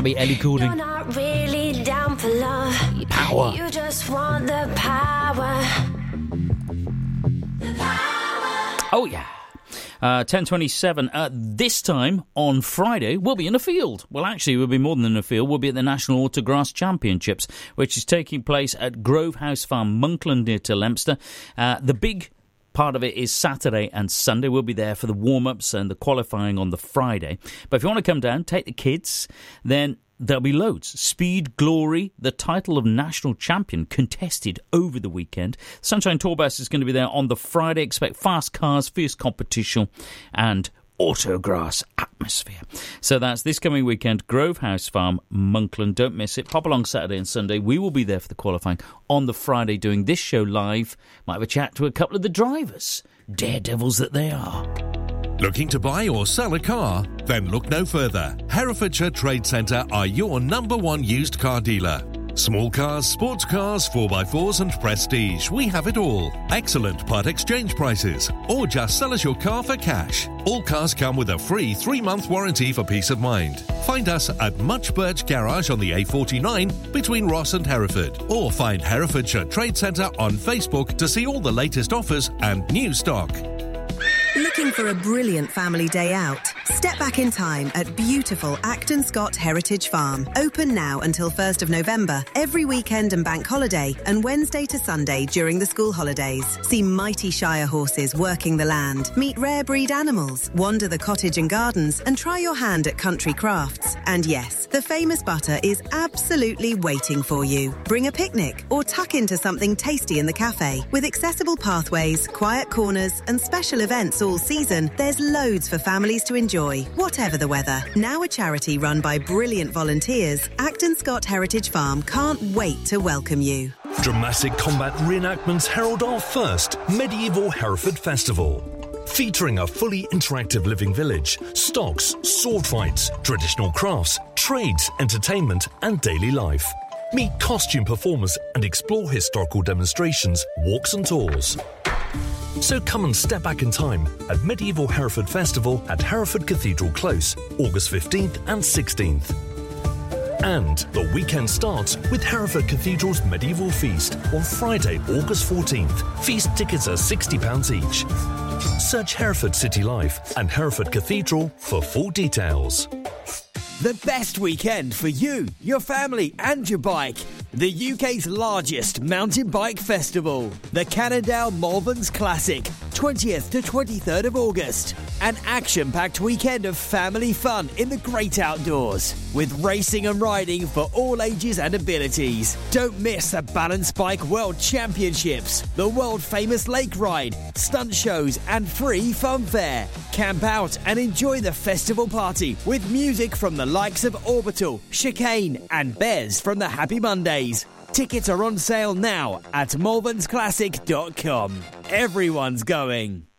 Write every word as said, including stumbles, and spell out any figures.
That'll be Ellie Goulding. You're not really down for love. Power. You just want the power. The power. Oh, yeah. Uh, ten twenty-seven. Uh, this time on Friday, we'll be in a field. Well, actually, we'll be more than in a field. We'll be at the National Autograss Championships, which is taking place at Grove House Farm, Monkland, near to Leominster. Uh, the big part of it is Saturday and Sunday. We'll be there for the warm-ups and the qualifying on the Friday. But if you want to come down, take the kids, then there'll be loads. Speed Glory, the title of national champion, contested over the weekend. Sunshine Tour Bus is going to be there on the Friday. Expect fast cars, fierce competition, and autograss atmosphere. So that's this coming weekend, Grove House Farm, Monkland. Don't miss it. Pop along Saturday and Sunday. We will be there for the qualifying on the Friday doing this show live. Might have a chat to a couple of the drivers. Daredevils that they are. Looking to buy or sell a car? Then look no further. Herefordshire Trade Centre are your number one used car dealer. Small cars, sports cars, four by fours and prestige. We have it all. Excellent part exchange prices. Or just sell us your car for cash. All cars come with a free three-month warranty for peace of mind. Find us at Much Birch Garage on the A forty-nine between Ross and Hereford. Or find Herefordshire Trade Centre on Facebook to see all the latest offers and new stock. Looking for a brilliant family day out? Step back in time at beautiful Acton Scott Heritage Farm. Open now until first of November, every weekend and bank holiday, and Wednesday to Sunday during the school holidays. See mighty Shire horses working the land, meet rare breed animals, wander the cottage and gardens, and try your hand at country crafts. And yes, the famous butter is absolutely waiting for you. Bring a picnic or tuck into something tasty in the cafe. With accessible pathways, quiet corners, and special events all season, there's loads for families to enjoy, whatever the weather. Now a charity run by brilliant volunteers, Acton Scott Heritage Farm can't wait to welcome you. Dramatic combat reenactments herald our first medieval Hereford Festival. Featuring a fully interactive living village, stocks, sword fights, traditional crafts, trades, entertainment and daily life. Meet costume performers and explore historical demonstrations, walks and tours. So come and step back in time at Medieval Hereford Festival at Hereford Cathedral Close, August fifteenth and sixteenth. And the weekend starts with Hereford Cathedral's Medieval Feast on Friday, August fourteenth. Feast tickets are sixty pounds each. Search Hereford City Life and Hereford Cathedral for full details. The best weekend for you, your family and your bike. The U K's largest mountain bike festival. The Cannondale Malverns Classic, twentieth to twenty-third of August. An action-packed weekend of family fun in the great outdoors. With racing and riding for all ages and abilities. Don't miss the Balance Bike World Championships, the world-famous lake ride, stunt shows and free fun fair. Camp out and enjoy the festival party with music from the likes of Orbital, Chicane and Bez from the Happy Mondays. Tickets are on sale now at malverns classic dot com. Everyone's going.